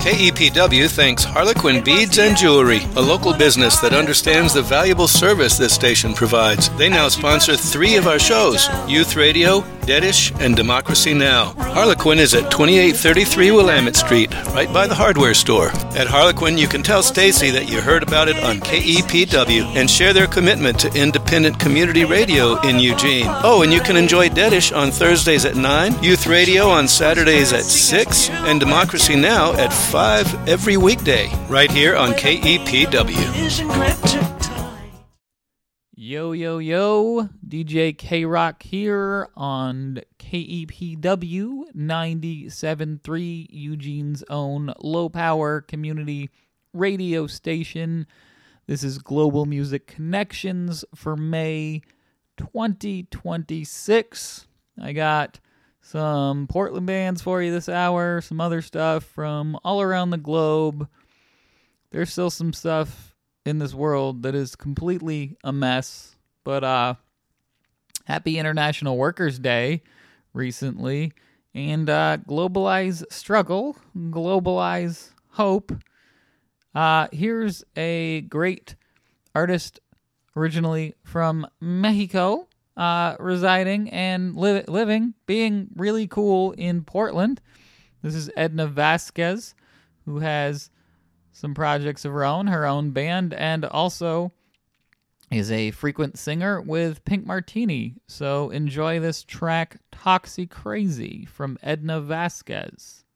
KEPW thanks Harlequin Beads and Jewelry, a local business that understands the valuable service this station provides. They now sponsor 3 of our shows, Youth Radio, Deadish, and Democracy Now! Harlequin is at 2833 Willamette Street, right by the hardware store. At Harlequin, you can tell Stacy that you heard about it on KEPW and share their commitment to independent community radio in Eugene. Oh, and you can enjoy Deadish on Thursdays at 9, Youth Radio on Saturdays at 6, and Democracy Now! At 5 every weekday, right here on KEPW. Yo, yo, yo, DJ K-Rock here on KEPW 97.3, Eugene's own low-power community radio station. This is Global Music Connections for May 2026. I got some Portland bands for you this hour, some other stuff from all around the globe. There's still some stuff in this world that is completely a mess, but happy International Workers' Day recently, and globalize struggle, globalize hope. Here's a great artist originally from Mexico, residing and living, being really cool in Portland. This is Edna Vasquez, who has some projects of her own band, and also is a frequent singer with Pink Martini. So enjoy this track, Toxicrazy, from Edna Vasquez.